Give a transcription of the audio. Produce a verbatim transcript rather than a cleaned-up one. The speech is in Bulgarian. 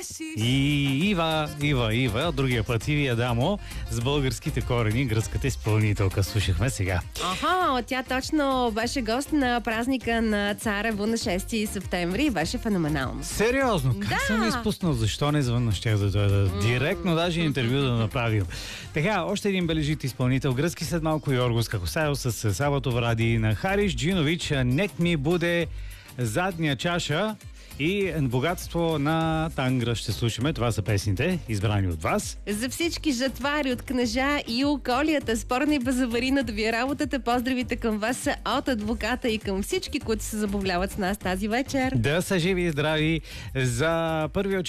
И Ива, Ива, Ива, от другия път Иви Адамо с българските корени, гръцката изпълнителка. Слушахме сега. Аха, тя точно беше гост на празника на Царево на шести септември и беше феноменално. Сериозно? Как Да. съм изпуснал? Защо не звънна? Щях да дойда директно, даже интервю да направим. Така, още един бележит изпълнител. Гръцки след малко Йоргос Какосайл с Сабато Вради на Харис Джинович. Нек ми буде задния чаша. И богатство на Тангра ще слушаме. Това са песните, избрани от вас. За всички жатвари от Кнежа и околията, спорна и безаварийна да ви е работата, поздравите към вас са от адвоката и към всички, които се забавляват с нас тази вечер. Да са живи и здрави за първия